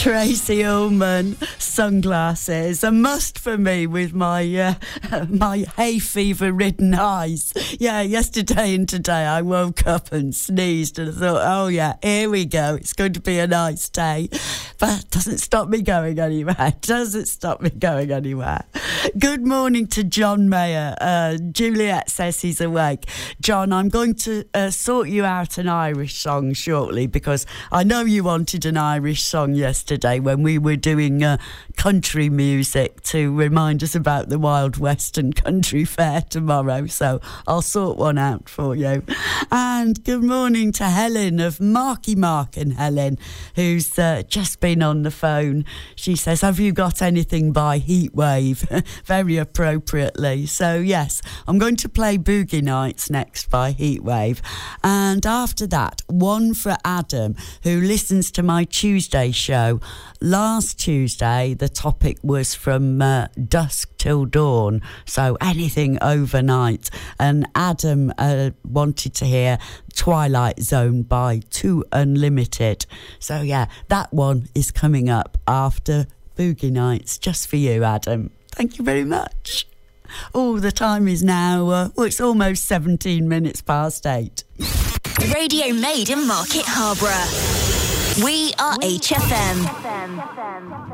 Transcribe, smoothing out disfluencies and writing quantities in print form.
Tracy Ullman, Sunglasses, a must for me with my my hay fever ridden eyes. Yeah, yesterday and today I woke up and sneezed and I thought, oh yeah, here we go, it's going to be a nice day. But it doesn't stop me going anywhere. Good morning to John Mayer. Juliet says he's awake. John, I'm going to sort you out an Irish song shortly, because I know you wanted an Irish song yesterday when we were doing country music to remind us about the Wild Western Country Fair tomorrow, so I'll sort one out for you. And good morning to Helen of Marky Mark and Helen, who's just been on the phone. She says, have you got anything by Heatwave? Very appropriately. So yes, I'm going to play Boogie Nights next by Heatwave, and after that, one for Adam, who listens to my Tuesday show. Last Tuesday the topic was from dusk till dawn, so anything overnight, and Adam wanted to hear Twilight Zone by Two Unlimited. So yeah, that one is coming up after Boogie Nights, just for you, Adam. Thank you very much. Oh, the time is now, it's almost 17 minutes past 8. Radio made in Market Harborough. We are HFM.